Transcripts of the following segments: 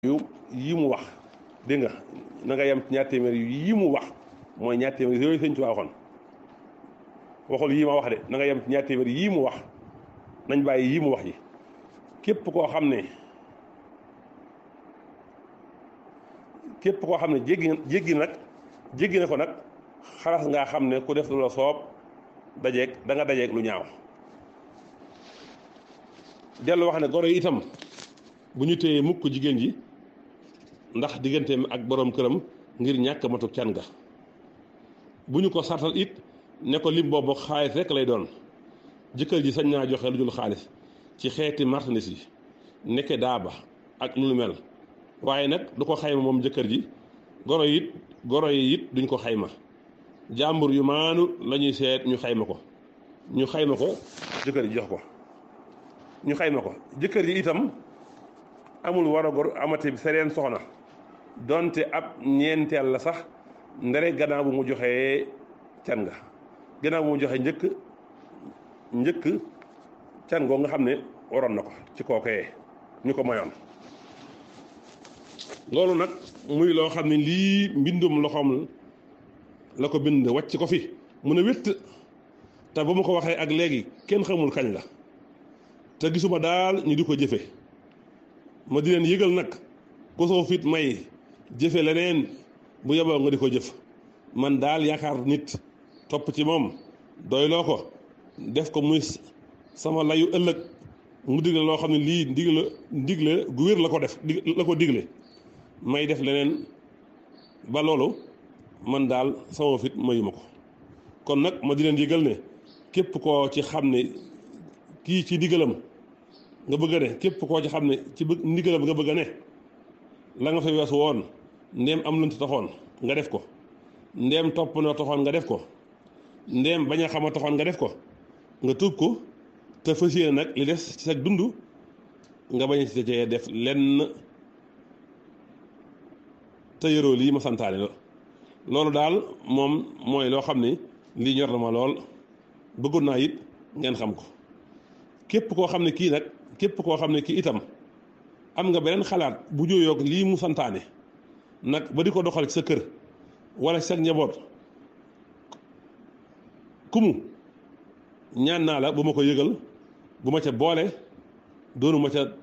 yu yi mu wax dégg nga na nga yem ci ñaar téeméer yu yi mu wax mooy ñaar téeméer yooyu sëñ Tuubaa waxoon waxul yii ma wax de na nga yem ci ñaar téeméer yii mu wax nañ bàyyi yii mu wax yi képp koo xam ne jéggi na ko nag xalaas ngaa xam ne ku def lu la soob dajeeg da nga dajeeg lu ñaaw dellu wax ne goro yi itam bu ñu téye mukk jigéen ji ndax digganteem ak boroom këram ngir ñàkk matu can ga bu ñu ko sartal it ne ko lim boobu xaalis rek lay doon jëkkër ji sañ naa joxe lu dul xaalis ci xeeti marchandise yi nekke daaba ak lu mel waaye nag du ko xayma moom jëkkër ji goro yi it duñ ko xayma jàmbur yu maanu la ñuy seet ñu xayma ko jëkkër ji jox ko ñu xayma ko jëkkër ji itam amul war a gor amati sereen soxna donte ab ñeenteel la sax ndere gannaaw bu mu joxee can nga gannaaw bu mu joxee njëkk can goo nga xam ne waroon na ko ci kookee ñu ko mayoon loolu nag muy loo xam ne lii mbindum loxoom la ko bind wàcc ko fi mun a wétt te ba mu ko waxee ak léegi kenn xamul kañ la te gisuma daal ñu di ko jëfe ma di leen yëgal nag ku soo fit may jëfe leneen bu yeboo nga di ko jëf man daal yaakaar nit topp ci moom doyloo ko def ko muy sama layu ëllëg mu digle loo xam ne lii ndigle gu wér la ko digle may def leneen ba loolu man daal sama fit mayuma ko kon nag ma di leen yëgal ne képp koo ci xam ne kii ci ndigalam nga bëgg a ne képp koo ci xam ne ci ndigalam nga bëgg a ne la nga fa weesu woon ndéem am lu taxoon nga def ko ndéem topp na taxoon nga def ko ndéem bañ a xama taxoon nga def ko nga tuub ko te fas yéene nag li des ci sa dund nga bañ ci cee def lenn te yoroo lii ma santaane la loolu daal moom mooy loo xam ne lii ñor na ma lool bëggoon naa it ngeen xam ko képp koo xam ne kii itam am nga beneen xalaat bu jóoyoog lii mu santaane nag ba di ko doxal ci sa kër wala ci sa njaboot kumu ñaan naa la bu ma ko yëgal bu ma ca boole doonu ma ca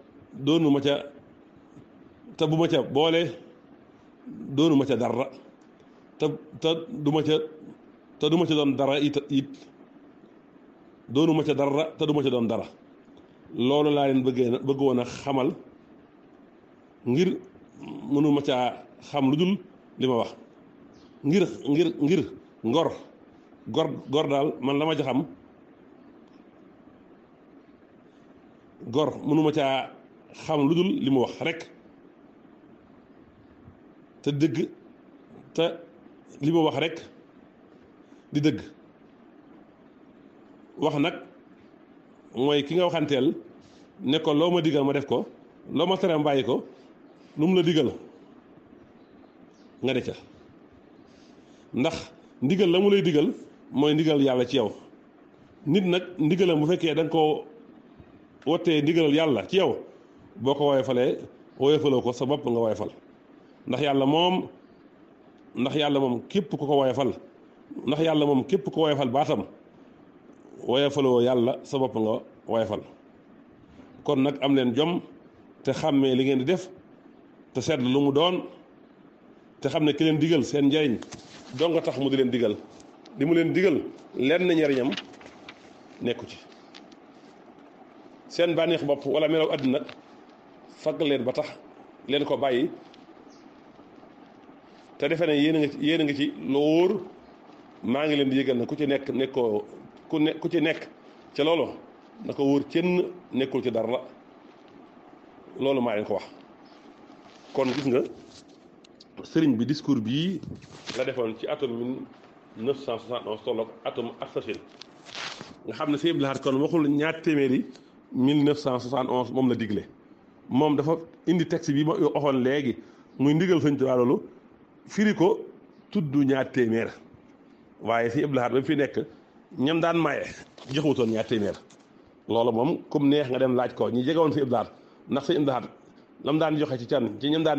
te bu ma ca boole doonu ma ca dara te du ma ca doon dara it doonu ma ca dara te du ma ca doon dara loolu laa leen bëggoon a xamal ngir mënu ma caa xam lu dul li ma wax ngir gor daal man la ma ca xam gor mënu ma caa xam lu dul li mu wax rek te dëgg te li mu wax rek di dëgg wax nag mooy ki nga waxanteel ne ko loo ma digal ma def ko loo ma tere bàyyi ko lu mu la digal nga de ca ndax ndigal la mu lay digal mooy ndigal yàlla ci yow nit nag ndigalam bu fekkee da nga ko wottee ndigalal yàlla ci yow boo ko woyofaloo ko sa bopp nga woyofal ndax yàlla moom képp ku ko woyofal baatam woyofaloo yàlla sa bopp nga woyofal kon nag am leen jom te xàmmee li ngeen di def te seet lu mu doon te xam ne ki leen digal seen njariñ doo nga tax mu di leen digal li mu leen digal lenn njariñam nekku ci seen bànneex bopp wala melaw àddina fagg leen ba tax leen ko bàyyi te defe ne yéen a ngi ci lu wóor maa ngi leen di yëgal ne ku ci nekk ca loolu na ko wóor kenn nekkul ci dara loolu maa leen ko wax kon gis nga sëriñ bi discours bii la defoon ci atum 1971 tolloog atum assasine nga xam ne Sëñ Abdou Lahad kon waxul ñaar téeméeri 1971 moom la digle moom dafa indi texte bi ma waxoon léegi muy ndigal Sëñ Tuubaa loolu firi ko tudd ñaar téeméer waaye Sëñ Abdou Lahad ba fi nekk ñam daan maye joxutoon ñaar téeméer loolu moom comme neex nga dem laaj ko ñi jegewoon Sëñ Abdou Lahad ndax Sëñ Abdou Lahad lam daan joxe ci can ci ñam daan